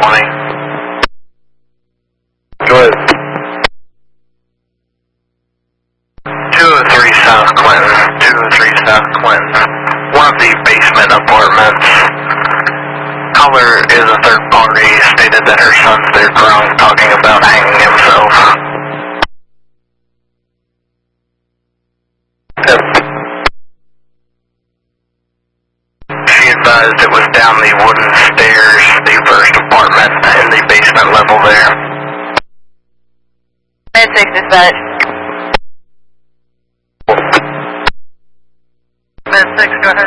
20. Go ahead. 203 South Clinton. 203 South Clinton. One of the basement apartments. Caller is a third party. Stated that her son's there drunk, talking about hanging himself. Yep. She advised it was down the wooden stairs, the first apartment in the basement level there. Med 6 dispatch. Med 6, go ahead.